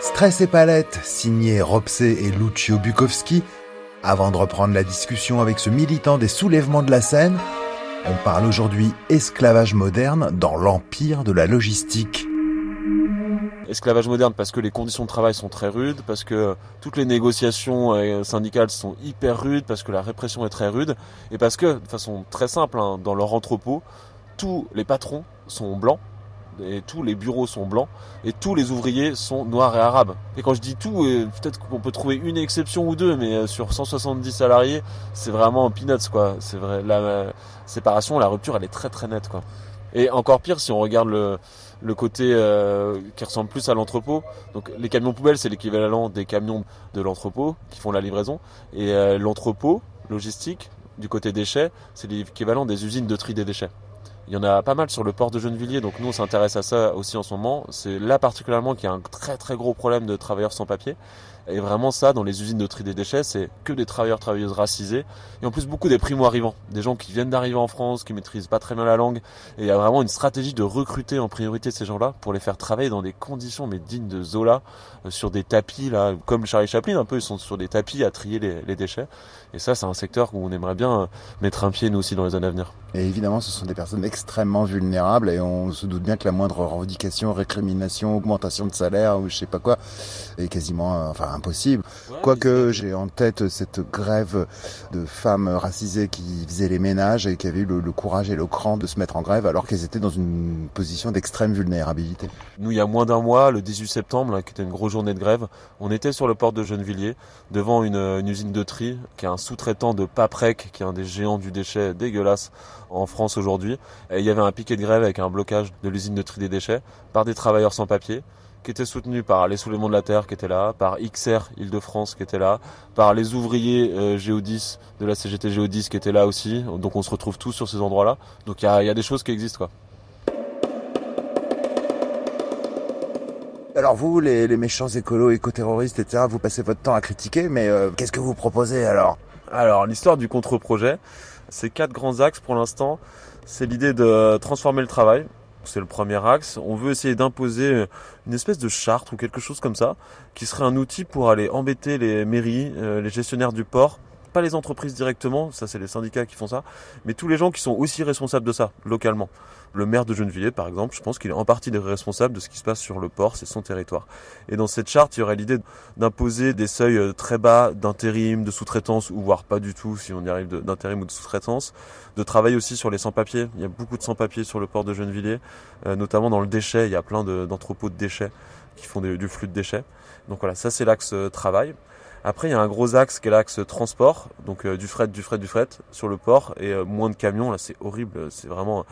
Stress et palette, signé Ropsé et Lucio Bukowski. Avant de reprendre la discussion avec ce militant des soulèvements de la Seine, on parle aujourd'hui esclavage moderne dans l'empire de la logistique. Esclavage moderne parce que les conditions de travail sont très rudes, parce que toutes les négociations syndicales sont hyper rudes, parce que la répression est très rude, et parce que, de façon très simple, dans leur entrepôt, tous les patrons sont blancs, et tous les bureaux sont blancs, et tous les ouvriers sont noirs et arabes. Et quand je dis tout, peut-être qu'on peut trouver une exception ou deux, mais sur 170 salariés, c'est vraiment peanuts, quoi. C'est vrai, la séparation, la rupture, elle est très très nette, quoi. Et encore pire, si on regarde le côté qui ressemble plus à l'entrepôt. Donc les camions poubelles, c'est l'équivalent des camions de l'entrepôt qui font la livraison. Et l'entrepôt logistique, du côté déchets, c'est l'équivalent des usines de tri des déchets. Il y en a pas mal sur le port de Gennevilliers, donc nous on s'intéresse à ça aussi en ce moment. C'est là particulièrement qu'il y a un très très gros problème de travailleurs sans papier. Et vraiment ça, dans les usines de tri des déchets, c'est que des travailleuses racisés. Et en plus beaucoup des primo-arrivants, des gens qui viennent d'arriver en France, qui maîtrisent pas très bien la langue. Et il y a vraiment une stratégie de recruter en priorité ces gens-là pour les faire travailler dans des conditions mais dignes de Zola, sur des tapis là, comme Charlie Chaplin un peu, ils sont sur des tapis à trier les déchets. Et ça, c'est un secteur où on aimerait bien mettre un pied nous aussi dans les années à venir. Et évidemment, ce sont des personnes extrêmement vulnérables et on se doute bien que la moindre revendication, récrimination, augmentation de salaire ou je sais pas quoi est quasiment impossible. Ouais, quoique j'ai en tête cette grève de femmes racisées qui faisaient les ménages et qui avaient eu le courage et le cran de se mettre en grève alors qu'elles étaient dans une position d'extrême vulnérabilité. Nous, il y a moins d'un mois, le 18 septembre, là, qui était une grosse journée de grève, on était sur le port de Gennevilliers devant une usine de tri qui est un sous-traitant de Paprec, qui est un des géants du déchet dégueulasse en France aujourd'hui. Et il y avait un piquet de grève avec un blocage de l'usine de tri des déchets par des travailleurs sans papier, qui était soutenu par les Soulèvements de la Terre qui étaient là, par XR Île-de-France qui était là, par les ouvriers Géodis de la CGT Géodis qui étaient là aussi. Donc on se retrouve tous sur ces endroits-là. Donc il y a des choses qui existent, quoi. Alors vous, les méchants écolos, éco-terroristes, etc., vous passez votre temps à critiquer, mais qu'est-ce que vous proposez alors ? Alors l'histoire du contre-projet, c'est 4 grands axes pour l'instant. C'est l'idée de transformer le travail. C'est le premier axe. On veut essayer d'imposer une espèce de charte ou quelque chose comme ça, qui serait un outil pour aller embêter les mairies, les gestionnaires du port, pas les entreprises directement, ça c'est les syndicats qui font ça, mais tous les gens qui sont aussi responsables de ça, localement. Le maire de Gennevilliers, par exemple, je pense qu'il est en partie responsable de ce qui se passe sur le port, c'est son territoire. Et dans cette charte, il y aurait l'idée d'imposer des seuils très bas d'intérim, de sous-traitance, ou voire pas du tout, si on y arrive d'intérim ou de sous-traitance, de travailler aussi sur les sans-papiers. Il y a beaucoup de sans-papiers sur le port de Gennevilliers, notamment dans le déchet, il y a plein d'entrepôts de déchets qui font du flux de déchets. Donc voilà, ça c'est l'axe travail. Après, il y a un gros axe qui est l'axe transport, donc du fret sur le port, et moins de camions, là c'est horrible, c'est vraiment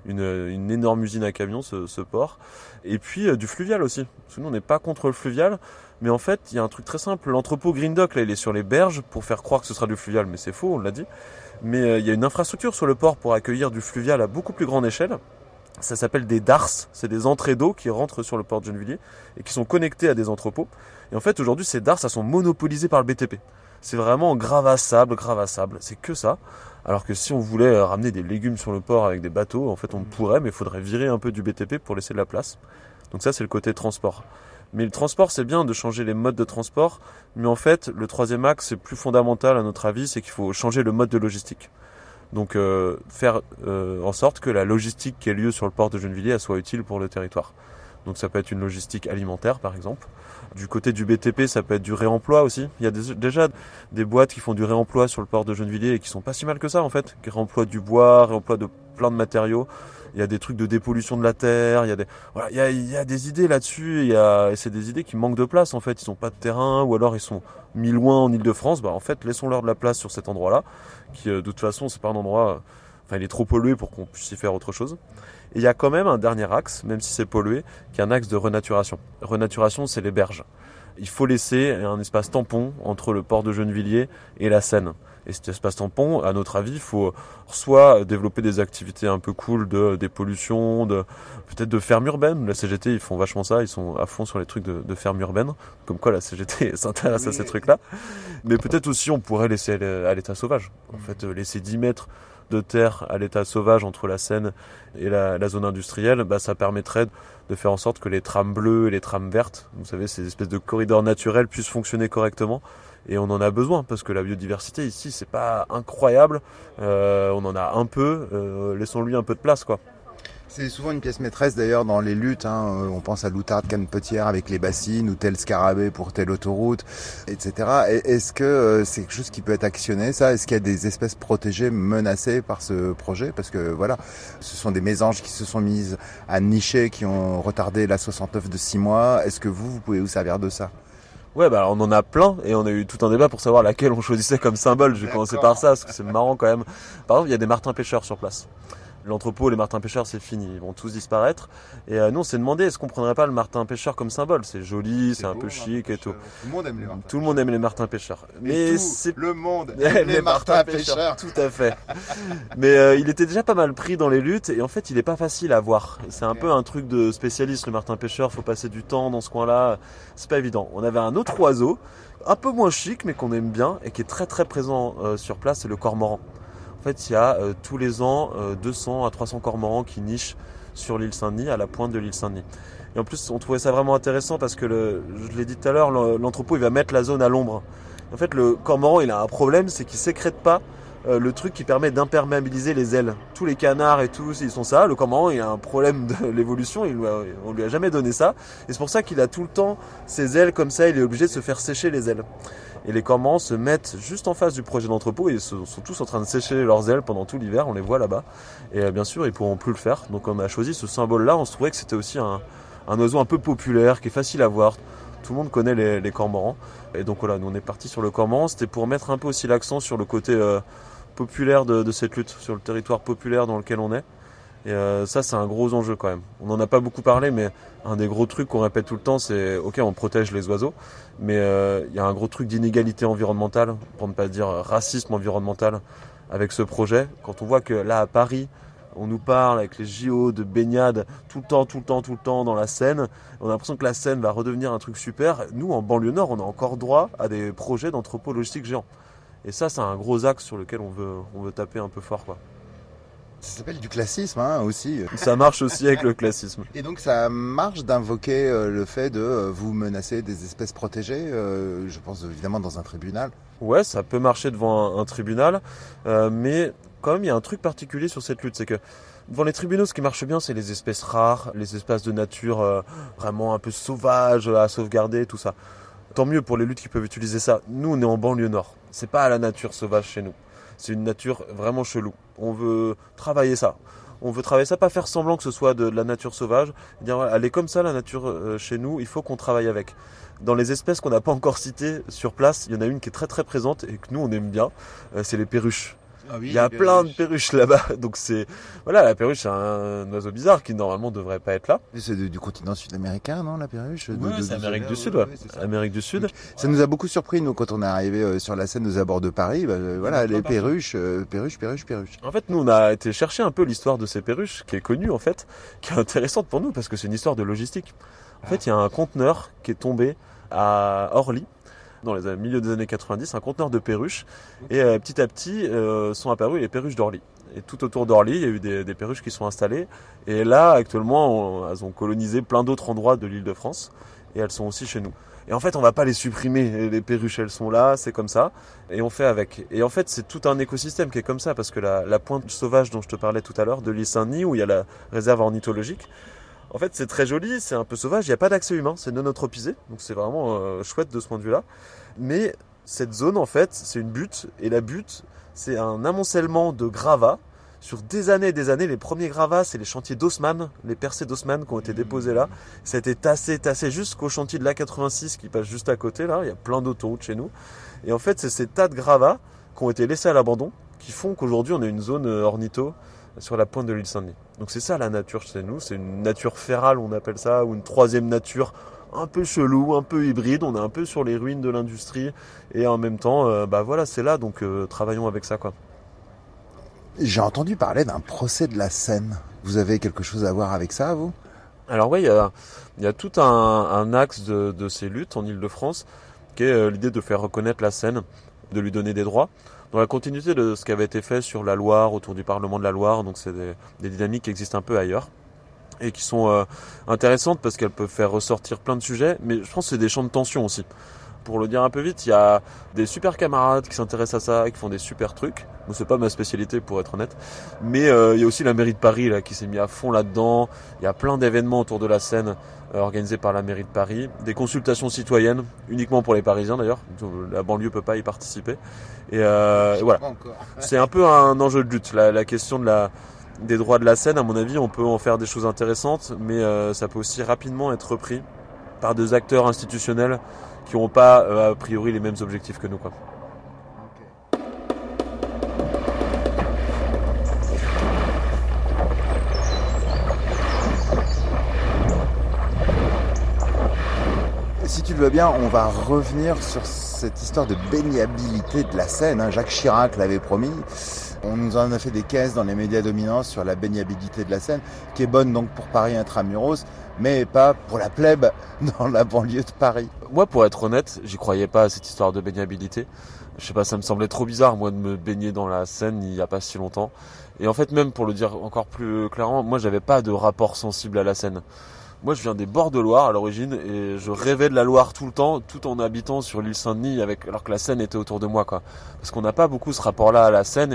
une énorme usine à camions ce port. Et puis du fluvial aussi, parce que nous on n'est pas contre le fluvial, mais en fait il y a un truc très simple, l'entrepôt Green Dock là il est sur les berges pour faire croire que ce sera du fluvial, mais c'est faux, on l'a dit. Mais il y a une infrastructure sur le port pour accueillir du fluvial à beaucoup plus grande échelle. Ça s'appelle des DARS, c'est des entrées d'eau qui rentrent sur le port de Gennevilliers et qui sont connectées à des entrepôts. Et en fait, aujourd'hui, ces DARS, elles sont monopolisées par le BTP. C'est vraiment grave à sable, c'est que ça. Alors que si on voulait ramener des légumes sur le port avec des bateaux, en fait, on pourrait, mais il faudrait virer un peu du BTP pour laisser de la place. Donc ça, c'est le côté transport. Mais le transport, c'est bien de changer les modes de transport, mais en fait, le troisième axe, c'est plus fondamental à notre avis, c'est qu'il faut changer le mode de logistique. Donc faire en sorte que la logistique qui ait lieu sur le port de Gennevilliers soit utile pour le territoire. Donc ça peut être une logistique alimentaire par exemple. Du côté du BTP, ça peut être du réemploi aussi. Il y a déjà des boîtes qui font du réemploi sur le port de Gennevilliers et qui sont pas si mal que ça en fait. Qui réemploient du bois, réemploi de plein de matériaux. Il y a des trucs de dépollution de la terre, il y a des idées là-dessus, et c'est des idées qui manquent de place en fait, ils n'ont pas de terrain ou alors ils sont mis loin en Île-de-France, en fait laissons-leur de la place sur cet endroit-là, qui de toute façon c'est pas un endroit, il est trop pollué pour qu'on puisse y faire autre chose. Et il y a quand même un dernier axe, même si c'est pollué, qui est un axe de renaturation. Renaturation, c'est les berges. Il faut laisser un espace tampon entre le port de Gennevilliers et la Seine. Et cet espace tampon, à notre avis, il faut soit développer des activités un peu cool de dépollution, peut-être de ferme urbaine. La CGT, ils font vachement ça, ils sont à fond sur les trucs de ferme urbaine. Comme quoi la CGT s'intéresse à ces trucs-là. Mais peut-être aussi on pourrait laisser à l'état sauvage. En fait, laisser 10 mètres de terre à l'état sauvage entre la Seine et la zone industrielle, ça permettrait de faire en sorte que les trames bleues et les trames vertes, vous savez, ces espèces de corridors naturels puissent fonctionner correctement. Et on en a besoin parce que la biodiversité ici, c'est pas incroyable. On en a un peu. Laissons-lui un peu de place, quoi. C'est souvent une pièce maîtresse d'ailleurs dans les luttes. On pense à l'outarde Canepetière avec les bassines ou tel scarabée pour telle autoroute, etc. Est-ce que c'est quelque chose qui peut être actionné, ça? Est-ce qu'il y a des espèces protégées menacées par ce projet? Parce que voilà, ce sont des mésanges qui se sont mises à nicher, qui ont retardé la 69 de 6 mois. Est-ce que vous pouvez vous servir de ça? Ouais, on en a plein et on a eu tout un débat pour savoir laquelle on choisissait comme symbole. Je vais commencer par ça parce que c'est marrant quand même. Par exemple, il y a des martins pêcheurs sur place. L'entrepôt, les martins pêcheurs, c'est fini, ils vont tous disparaître. Et nous, on s'est demandé, est-ce qu'on prendrait pas le martin pêcheur comme symbole? C'est joli, c'est un peu chic et tout. Tout le monde aime les martins. Tout le monde aime les martins pêcheurs. Mais c'est le monde aime les martins pêcheurs. Tout à fait. Mais il était déjà pas mal pris dans les luttes et en fait, il est pas facile à voir. C'est un peu un truc de spécialiste, le martin pêcheur. Faut passer du temps dans ce coin-là. C'est pas évident. On avait un autre oiseau, un peu moins chic, mais qu'on aime bien et qui est très très présent sur place, c'est le cormoran. En fait, il y a tous les ans 200 à 300 cormorans qui nichent sur l'île Saint-Denis, à la pointe de l'île Saint-Denis. Et en plus, on trouvait ça vraiment intéressant parce que, je l'ai dit tout à l'heure, l'entrepôt il va mettre la zone à l'ombre. En fait, le cormoran, il a un problème, c'est qu'il sécrète pas le truc qui permet d'imperméabiliser les ailes. Tous les canards et tout, ils sont ça. Le cormoran, il a un problème de l'évolution, on lui a jamais donné ça. Et c'est pour ça qu'il a tout le temps ses ailes comme ça, il est obligé de se faire sécher les ailes. Et les cormorans se mettent juste en face du projet d'entrepôt et ils sont tous en train de sécher leurs ailes pendant tout l'hiver, on les voit là-bas. Et bien sûr, ils pourront plus le faire. Donc on a choisi ce symbole-là, on se trouvait que c'était aussi un oiseau un peu populaire, qui est facile à voir. Tout le monde connaît les cormorans. Et donc voilà, nous on est parti sur le cormoran, c'était pour mettre un peu aussi l'accent sur le côté populaire de cette lutte, sur le territoire populaire dans lequel on est. Et ça, c'est un gros enjeu quand même. On n'en a pas beaucoup parlé, mais un des gros trucs qu'on répète tout le temps, c'est ok, on protège les oiseaux, mais il y a un gros truc d'inégalité environnementale, pour ne pas dire racisme environnemental, avec ce projet. Quand on voit que là, à Paris, on nous parle avec les JO de baignade tout le temps dans la Seine, on a l'impression que la Seine va redevenir un truc super. Nous, en banlieue nord, on a encore droit à des projets d'entrepôts logistiques géants. Et ça, c'est un gros axe sur lequel on veut taper un peu fort, quoi. Ça s'appelle du classisme aussi. Ça marche aussi avec le classisme. Et donc ça marche d'invoquer le fait de vous menacer des espèces protégées, je pense évidemment dans un tribunal. Ouais, ça peut marcher devant un tribunal, mais quand même il y a un truc particulier sur cette lutte, c'est que devant les tribunaux, ce qui marche bien, c'est les espèces rares, les espaces de nature vraiment un peu sauvages à sauvegarder, tout ça. Tant mieux pour les luttes qui peuvent utiliser ça. Nous, on est en banlieue nord. C'est pas la nature sauvage chez nous. C'est une nature vraiment chelou. On veut travailler ça. On veut travailler ça, pas faire semblant que ce soit de la nature sauvage. Dire, voilà, elle est comme ça la nature chez nous, il faut qu'on travaille avec. Dans les espèces qu'on n'a pas encore citées sur place, il y en a une qui est très très présente et que nous on aime bien, c'est les perruches. Ah oui, il y a plein de perruches là-bas, donc la perruche c'est un oiseau bizarre qui normalement devrait pas être là. C'est du continent sud-américain, non, la perruche? C'est Amérique du Sud, ouais. Amérique du Sud. Donc, ça nous a beaucoup surpris, nous, quand on est arrivé sur la Seine aux abords de Paris. Les perruches. En fait, nous, on a été chercher un peu l'histoire de ces perruches, qui est connue, en fait, qui est intéressante pour nous, parce que c'est une histoire de logistique. En fait, il y a un conteneur qui est tombé à Orly, dans les milieux des années 90, un conteneur de perruches, et petit à petit sont apparues les perruches d'Orly. Et tout autour d'Orly, il y a eu des perruches qui sont installées, et là, actuellement, elles ont colonisé plein d'autres endroits de l'Île-de-France, et elles sont aussi chez nous. Et en fait, on va pas les supprimer, les perruches, elles sont là, c'est comme ça, et on fait avec. Et en fait, c'est tout un écosystème qui est comme ça, parce que la pointe sauvage dont je te parlais tout à l'heure, de l'île Saint-Denis, où il y a la réserve ornithologique, en fait, c'est très joli, c'est un peu sauvage, il n'y a pas d'accès humain, c'est non eutropisé, donc c'est vraiment chouette de ce point de vue-là. Mais cette zone, en fait, c'est une butte, et la butte, c'est un amoncellement de gravats. Sur des années et des années, les premiers gravats, c'est les chantiers d'Haussmann, les percées d'Haussmann qui ont été déposés là. Ça a été tassé jusqu'au chantier de l'A86 qui passe juste à côté, là. Il y a plein d'autoroutes chez nous. Et en fait, c'est ces tas de gravats qui ont été laissés à l'abandon qui font qu'aujourd'hui, on a une zone ornitho sur la pointe de l'île Saint-Denis. Donc c'est ça la nature chez nous, c'est une nature férale, on appelle ça, ou une troisième nature un peu chelou, un peu hybride. On est un peu sur les ruines de l'industrie et en même temps, c'est là, donc travaillons avec ça, quoi. J'ai entendu parler d'un procès de la Seine. Vous avez quelque chose à voir avec ça, vous? Alors oui, il y a tout un axe de ces luttes en Île-de-France qui est l'idée de faire reconnaître la Seine, de lui donner des droits. dans la continuité de ce qui avait été fait sur la Loire, autour du Parlement de la Loire. Donc c'est des dynamiques qui existent un peu ailleurs et qui sont intéressantes parce qu'elles peuvent faire ressortir plein de sujets, mais je pense que c'est des champs de tension aussi. Pour le dire un peu vite, il y a des super camarades qui s'intéressent à ça et qui font des super trucs. Bon, c'est pas ma spécialité pour être honnête, mais il y a aussi la mairie de Paris là qui s'est mis à fond là-dedans. Il y a plein d'événements autour de la Seine organisés par la mairie de Paris, des consultations citoyennes uniquement pour les Parisiens d'ailleurs. La banlieue peut pas y participer. Et voilà, c'est un peu un enjeu de lutte. La question des droits de la Seine, à mon avis, on peut en faire des choses intéressantes, mais ça peut aussi rapidement être repris par des acteurs institutionnels qui n'ont pas a priori les mêmes objectifs que nous, quoi. Si tu le veux bien, on va revenir sur cette histoire de baignabilité de la Seine. Jacques Chirac l'avait promis. On nous en a fait des caisses dans les médias dominants sur la baignabilité de la Seine, qui est bonne donc pour Paris intramuros, mais pas pour la plèbe dans la banlieue de Paris. Moi, pour être honnête, j'y croyais pas à cette histoire de baignabilité. Je sais pas, ça me semblait trop bizarre, moi, de me baigner dans la Seine il y a pas si longtemps. Et en fait, même pour le dire encore plus clairement, moi, j'avais pas de rapport sensible à la Seine. Moi, je viens des bords de Loire à l'origine et je rêvais de la Loire tout le temps, tout en habitant sur l'île Saint-Denis, alors que la Seine était autour de moi, quoi. Parce qu'on n'a pas beaucoup ce rapport-là à la Seine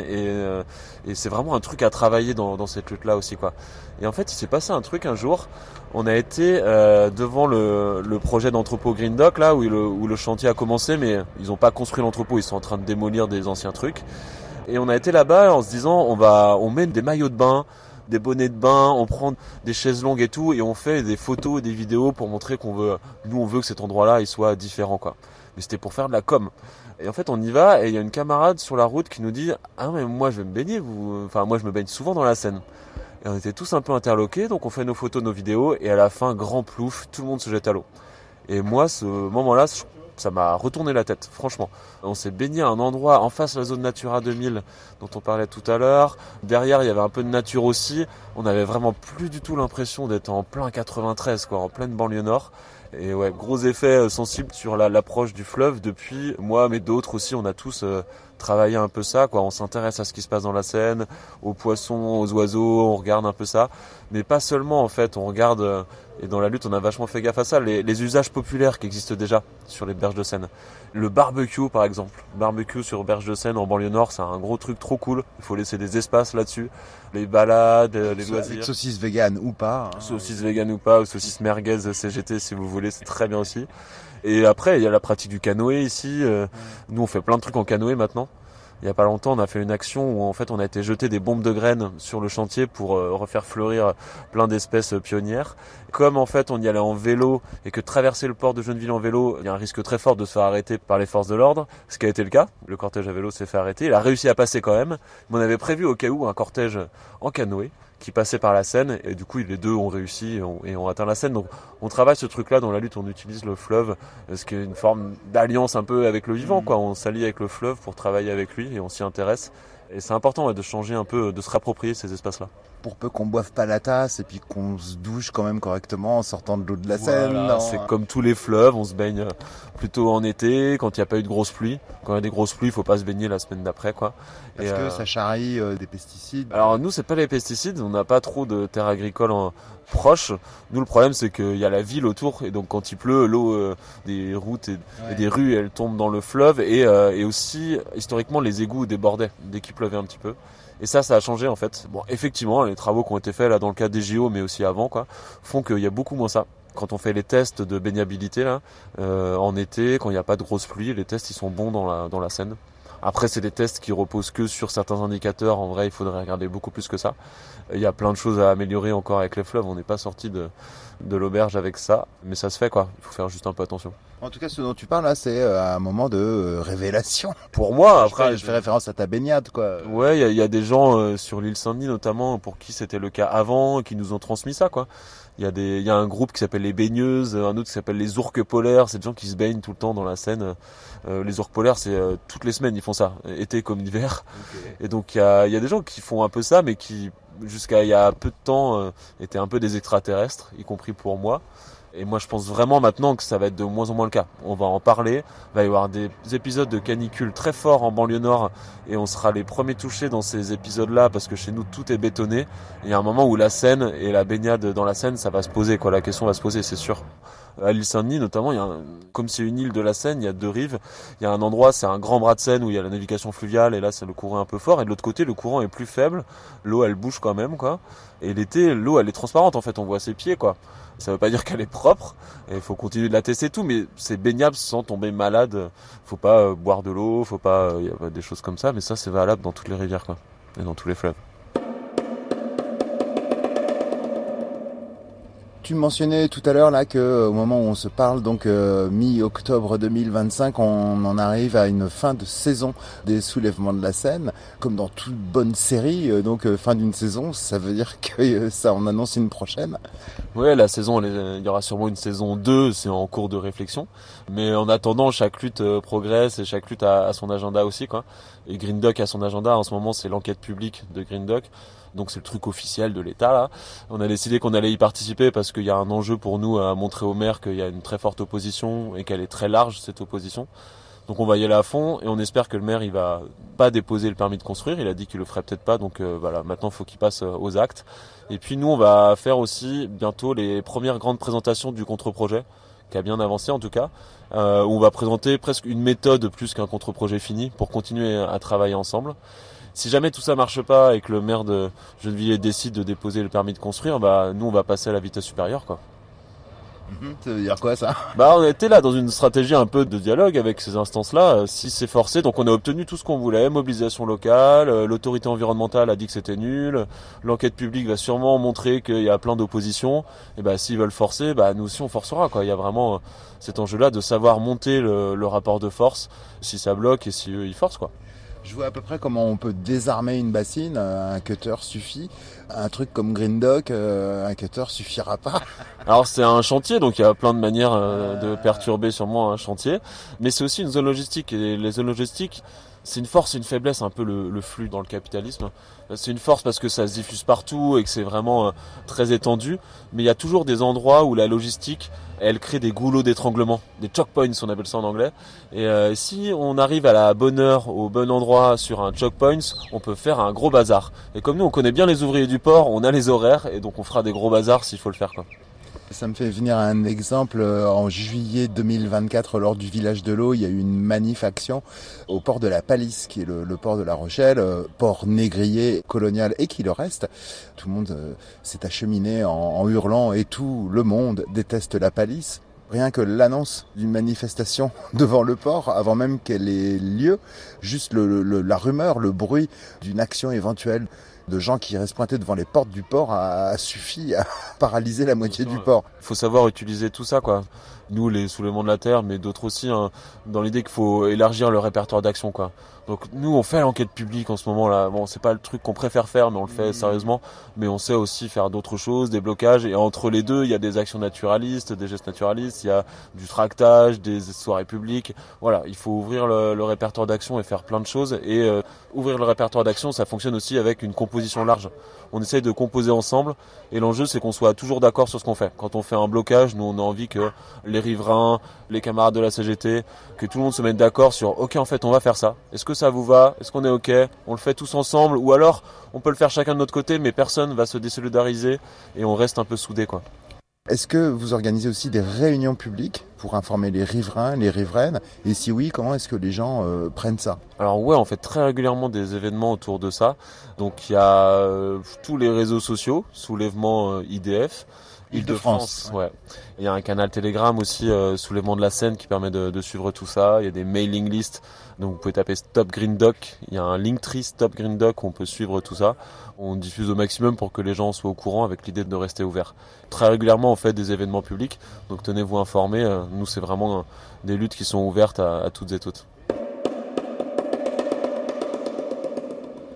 et c'est vraiment un truc à travailler dans cette lutte-là aussi, quoi. Et en fait, il s'est passé un truc un jour. On a été devant le projet d'entrepôt Green Dock, là où le chantier a commencé, mais ils n'ont pas construit l'entrepôt, ils sont en train de démolir des anciens trucs. Et on a été là-bas en se disant, on met des maillots de bain, des bonnets de bain, on prend des chaises longues et tout, et on fait des photos et des vidéos pour montrer on veut que cet endroit-là il soit différent, quoi. Mais c'était pour faire de la com. Et en fait, on y va, et il y a une camarade sur la route qui nous dit, ah mais moi je vais me baigner, moi je me baigne souvent dans la Seine. Et on était tous un peu interloqués, donc on fait nos photos, nos vidéos, et à la fin, grand plouf, tout le monde se jette à l'eau. Et moi, ce moment-là, ça m'a retourné la tête, franchement. On s'est baigné à un endroit en face de la zone Natura 2000 dont on parlait tout à l'heure. Derrière, il y avait un peu de nature aussi. On avait vraiment plus du tout l'impression d'être en plein 93, quoi, en pleine banlieue nord. Et ouais, gros effet sensible sur l'approche du fleuve. Depuis, moi, mais d'autres aussi, on a tous travaillé un peu ça, quoi. On s'intéresse à ce qui se passe dans la Seine, aux poissons, aux oiseaux, on regarde un peu ça. Mais pas seulement, en fait, on regarde... Et dans la lutte, on a vachement fait gaffe à ça, les usages populaires qui existent déjà sur les berges de Seine. Le barbecue, par exemple. Barbecue sur berges de Seine en banlieue nord, c'est un gros truc trop cool. Il faut laisser des espaces là-dessus. Les balades, les loisirs. Avec saucisses vegan ou pas. Saucisses vegan ou pas, ou saucisses merguez CGT si vous voulez, c'est très bien aussi. Et après, il y a la pratique du canoë ici. Nous, on fait plein de trucs en canoë maintenant. Il y a pas longtemps, on a fait une action où en fait on a été jeter des bombes de graines sur le chantier pour refaire fleurir plein d'espèces pionnières. Comme en fait on y allait en vélo et que traverser le port de Gennevilliers en vélo, il y a un risque très fort de se faire arrêter par les forces de l'ordre, ce qui a été le cas. Le cortège à vélo s'est fait arrêter, il a réussi à passer quand même, mais on avait prévu au cas où un cortège en canoë qui passait par la Seine et du coup les deux ont réussi et ont atteint la Seine. Donc on travaille ce truc-là dans la lutte, on utilise le fleuve, ce qui est une forme d'alliance un peu avec le vivant, quoi. On s'allie avec le fleuve pour travailler avec lui et on s'y intéresse. Et c'est important de changer un peu, de se rapproprier ces espaces-là. Pour peu qu'on boive pas la tasse et puis qu'on se douche quand même correctement en sortant de l'eau de la Seine. Voilà, c'est comme tous les fleuves, on se baigne plutôt en été, quand il n'y a pas eu de grosses pluies. Quand il y a des grosses pluies, il faut pas se baigner la semaine d'après, quoi. Parce que ça charrie des pesticides. Alors nous, c'est pas les pesticides, on n'a pas trop de terres agricoles proches. Nous, le problème, c'est qu'il y a la ville autour, et donc quand il pleut, l'eau des routes et des rues, elle tombe dans le fleuve, et aussi, historiquement, les égouts débordaient dès qu'il pleuvait un petit peu. Et ça a changé en fait. Bon, effectivement, les travaux qui ont été faits là dans le cadre des JO, mais aussi avant, quoi, font qu'il y a beaucoup moins ça. Quand on fait les tests de baignabilité là, en été, quand il n'y a pas de grosses pluies, les tests ils sont bons dans la Seine. Après, c'est des tests qui reposent que sur certains indicateurs. En vrai, il faudrait regarder beaucoup plus que ça. Il y a plein de choses à améliorer encore avec les fleuves. On n'est pas sorti de l'auberge avec ça, mais ça se fait, quoi. Il faut faire juste un peu attention. En tout cas, ce dont tu parles là, c'est un moment de révélation. Pour moi, après, je fais référence à ta baignade, quoi. Ouais, il y a des gens sur l'île Saint-Denis notamment pour qui c'était le cas avant, qui nous ont transmis ça, quoi. Il y a un groupe qui s'appelle les baigneuses, un autre qui s'appelle les ourques polaires. C'est des gens qui se baignent tout le temps dans la Seine. Les ourques polaires, c'est toutes les semaines ils font ça, été comme hiver. Okay. Et donc il y a des gens qui font un peu ça, mais qui jusqu'à il y a peu de temps étaient un peu des extraterrestres, y compris pour moi. Et moi je pense vraiment maintenant que ça va être de moins en moins le cas. On va en parler, il va y avoir des épisodes de canicule très forts en banlieue nord et on sera les premiers touchés dans ces épisodes-là parce que chez nous tout est bétonné. Il y a un moment où la Seine et la baignade dans la Seine, ça va se poser, quoi. La question va se poser, c'est sûr. À l'île Saint-Denis notamment, comme c'est une île de la Seine, il y a deux rives. Il y a un endroit, c'est un grand bras de Seine où il y a la navigation fluviale et là c'est le courant un peu fort. Et de l'autre côté, le courant est plus faible. L'eau elle bouge quand même, quoi. Et l'été, l'eau elle est transparente en fait, on voit ses pieds, quoi. Ça veut pas dire qu'elle est propre, et il faut continuer de la tester et tout, mais c'est baignable sans tomber malade. Faut pas boire de l'eau, faut pas, y a des choses comme ça, mais ça c'est valable dans toutes les rivières, quoi, et dans tous les fleuves. Tu mentionnais tout à l'heure là que au moment où on se parle, donc mi-octobre 2025, on en arrive à une fin de saison des soulèvements de la Seine, comme dans toute bonne série. Fin d'une saison, ça veut dire que ça en annonce une prochaine. Ouais, la saison, il y aura sûrement une saison 2, c'est en cours de réflexion. Mais en attendant, chaque lutte progresse et chaque lutte a son agenda aussi, quoi. Et Green Doc a son agenda. En ce moment, c'est l'enquête publique de Green Doc. Donc c'est le truc officiel de l'État, là. On a décidé qu'on allait y participer parce qu'il y a un enjeu pour nous à montrer au maire qu'il y a une très forte opposition et qu'elle est très large, cette opposition. Donc on va y aller à fond et on espère que le maire il va pas déposer le permis de construire. Il a dit qu'il le ferait peut-être pas, donc voilà, maintenant il faut qu'il passe aux actes. Et puis nous on va faire aussi bientôt les premières grandes présentations du contre-projet, qui a bien avancé en tout cas, où on va présenter presque une méthode plus qu'un contre-projet fini pour continuer à travailler ensemble. Si jamais tout ça marche pas et que le maire de Gennevilliers décide de déposer le permis de construire, nous on va passer à la vitesse supérieure, quoi. Ça veut dire quoi ça ? On était là dans une stratégie un peu de dialogue avec ces instances-là. Si c'est forcé, donc on a obtenu tout ce qu'on voulait, mobilisation locale, l'autorité environnementale a dit que c'était nul, l'enquête publique va sûrement montrer qu'il y a plein d'oppositions. Et s'ils veulent forcer, nous aussi on forcera, quoi. Il y a vraiment cet enjeu-là de savoir monter le rapport de force, si ça bloque et si eux ils forcent, quoi. Je vois à peu près comment on peut désarmer une bassine, un cutter suffit. Un truc comme Green Doc, un cutter suffira pas. Alors c'est un chantier, donc il y a plein de manières de perturber sûrement un chantier. Mais c'est aussi une zone logistique, et les zones logistiques, c'est une force et une faiblesse, un peu le flux dans le capitalisme. C'est une force parce que ça se diffuse partout et que c'est vraiment très étendu. Mais il y a toujours des endroits où la logistique, elle crée des goulots d'étranglement, des choke points, on appelle ça en anglais. Et si on arrive à la bonne heure, au bon endroit sur un choke point, on peut faire un gros bazar. Et comme nous, on connaît bien les ouvriers du port, on a les horaires et donc on fera des gros bazars s'il faut le faire, quoi. Ça me fait venir à un exemple. En juillet 2024, lors du village de l'eau, il y a eu une manif action au port de la Palisse, qui est le port de La Rochelle, port négrier, colonial et qui le reste. Tout le monde s'est acheminé en hurlant et tout le monde déteste la Palisse. Rien que l'annonce d'une manifestation devant le port, avant même qu'elle ait lieu, juste la rumeur, le bruit d'une action éventuelle de gens qui restent pointés devant les portes du port a suffi à paralyser la moitié du port. Il faut savoir utiliser tout ça, quoi. Nous, les soulèvements de la terre, mais d'autres aussi, dans l'idée qu'il faut élargir le répertoire d'action, quoi. Donc nous, on fait l'enquête publique en ce moment-là. Bon, c'est pas le truc qu'on préfère faire, mais on le fait sérieusement. Mais on sait aussi faire d'autres choses, des blocages. Et entre les deux, il y a des actions naturalistes, des gestes naturalistes, il y a du tractage, des soirées publiques. Voilà, il faut ouvrir le répertoire d'action et faire plein de choses. Et ouvrir le répertoire d'action, ça fonctionne aussi avec une composition large. On essaye de composer ensemble. Et l'enjeu, c'est qu'on soit toujours d'accord sur ce qu'on fait. Quand on fait un blocage, nous, on a envie que les riverains, les camarades de la CGT, que tout le monde se mette d'accord sur « Ok, en fait, on va faire ça. Est-ce que ça vous va ? Est-ce qu'on est OK ? On le fait tous ensemble ? Ou alors, on peut le faire chacun de notre côté, mais personne va se désolidariser et on reste un peu soudés, quoi. » Est-ce que vous organisez aussi des réunions publiques pour informer les riverains, les riveraines ? Et si oui, comment est-ce que les gens prennent ça ? Alors ouais, on fait très régulièrement des événements autour de ça. Donc il y a tous les réseaux sociaux, Soulèvement IDF, Île-de-France. Ouais. Il y a un canal Telegram aussi, Soulèvement de la Seine, qui permet de suivre tout ça. Il y a des mailing lists, donc vous pouvez taper Stop Green Doc. Il y a un Linktree Stop Green Doc où on peut suivre tout ça. On diffuse au maximum pour que les gens soient au courant avec l'idée de rester ouverts. Très régulièrement, on fait des événements publics, donc tenez-vous informés. Nous, c'est vraiment des luttes qui sont ouvertes à toutes et toutes.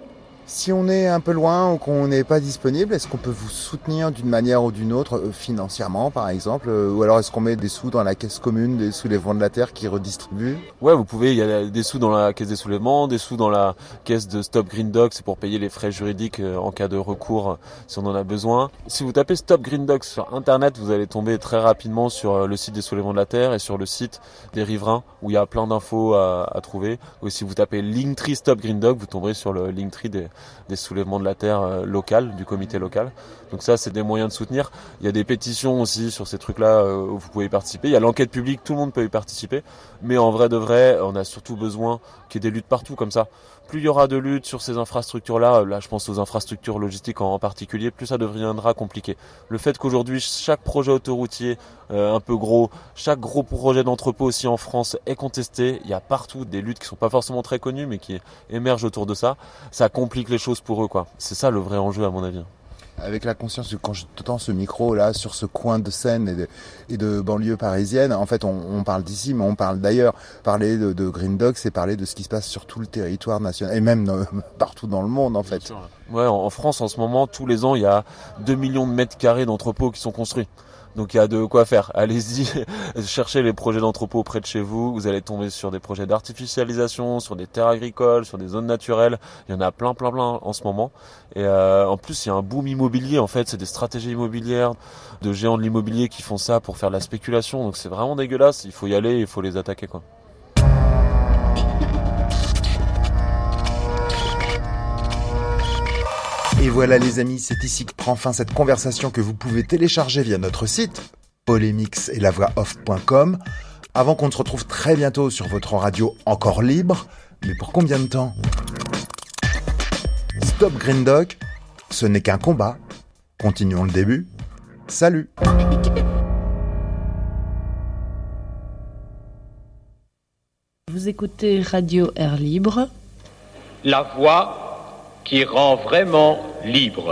Si on est un peu loin ou qu'on n'est pas disponible, est-ce qu'on peut vous soutenir d'une manière ou d'une autre, financièrement par exemple, ou alors est-ce qu'on met des sous dans la caisse commune des soulèvements de la Terre qui redistribue? Ouais, vous pouvez, il y a des sous dans la caisse des soulèvements, des sous dans la caisse de Stop Green Dog, c'est pour payer les frais juridiques en cas de recours si on en a besoin. Si vous tapez Stop Green Dog sur internet, vous allez tomber très rapidement sur le site des soulèvements de la Terre et sur le site des riverains où il y a plein d'infos à trouver. Ou si vous tapez Linktree Stop Green Dog, vous tomberez sur le Linktree des soulèvements de la Terre local, du comité local. Donc ça, c'est des moyens de soutenir. Il y a des pétitions aussi sur ces trucs-là où vous pouvez y participer. Il y a l'enquête publique, tout le monde peut y participer. Mais en vrai de vrai, on a surtout besoin qu'il y ait des luttes partout comme ça. Plus il y aura de luttes sur ces infrastructures-là, là je pense aux infrastructures logistiques en particulier, plus ça deviendra compliqué. Le fait qu'aujourd'hui chaque projet autoroutier un peu gros, chaque gros projet d'entrepôt aussi en France est contesté, il y a partout des luttes qui sont pas forcément très connues mais qui émergent autour de ça, ça complique les choses pour eux quoi. C'est ça le vrai enjeu à mon avis. Avec la conscience que quand je te tends ce micro là sur ce coin de Seine et de banlieue parisienne, en fait on parle d'ici mais on parle d'ailleurs. Parler de Green Dog, c'est parler de ce qui se passe sur tout le territoire national et même partout dans le monde en fait. Ouais, en France en ce moment, tous les ans, il y a 2 millions de mètres carrés d'entrepôts qui sont construits. Donc il y a de quoi faire. Allez-y, cherchez les projets d'entrepôt près de chez vous. Vous allez tomber sur des projets d'artificialisation, sur des terres agricoles, sur des zones naturelles. Il y en a plein en ce moment. Et en plus, il y a un boom immobilier. En fait, c'est des stratégies immobilières de géants de l'immobilier qui font ça pour faire de la spéculation. Donc c'est vraiment dégueulasse. Il faut y aller, il faut les attaquer quoi. Et voilà les amis, c'est ici que prend fin cette conversation que vous pouvez télécharger via notre site polemix-et-la-voix-off.com. Avant qu'on ne se retrouve très bientôt sur votre radio encore libre, mais pour combien de temps? Stop Green Dog, ce n'est qu'un combat. Continuons le début. Salut! Vous écoutez Radio Air Libre. La voix qui rend vraiment libre.